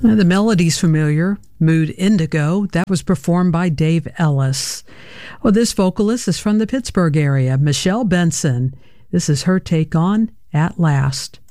The melody's familiar. Mood Indigo. That was performed by Dave Ellis. Well, this vocalist is from the Pittsburgh area, Michelle Benson. This is her take on At Last.